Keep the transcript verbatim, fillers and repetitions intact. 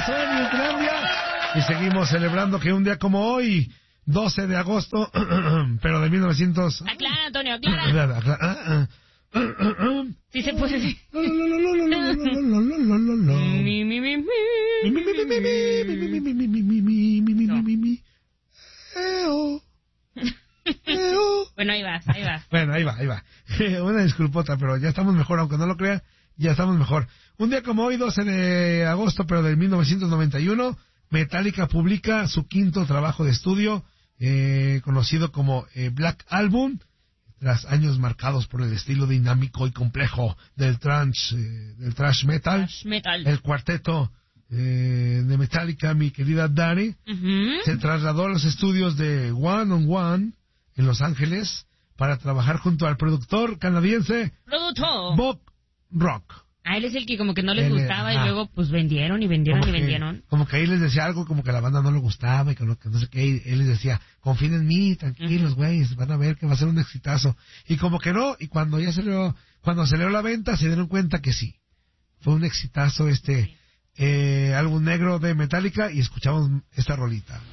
suena en Islandia. Y seguimos celebrando que un día como hoy, doce de agosto, pero de mil novecientos... Aclara, Antonio, aclara. Sí se puede decir. Bueno, ahí vas, ahí vas. Bueno, ahí va, ahí va. Una disculpota, pero ya estamos mejor, aunque no lo crea, ya estamos mejor. Un día como hoy, doce de agosto, pero de mil novecientos noventa y uno, Metallica publica su quinto trabajo de estudio, eh, conocido como eh, Black Album, tras años marcados por el estilo dinámico y complejo del thrash, eh, del thrash metal. Thrash metal. El cuarteto eh, de Metallica, mi querida Dani, uh-huh. se trasladó a los estudios de One on One en Los Ángeles para trabajar junto al productor canadiense Productor. Bob Rock. A él es el que como que no les él, gustaba ajá. y luego pues vendieron y vendieron como y que, vendieron. Como que ahí les decía algo, como que a la banda no le gustaba y que no, que no sé qué, y él les decía, confíen en mí, tranquilos, güeyes, uh-huh. van a ver que va a ser un exitazo. Y como que no, y cuando ya salió, cuando salió la venta se dieron cuenta que sí. Fue un exitazo este sí. eh, álbum negro de Metallica y escuchamos esta rolita.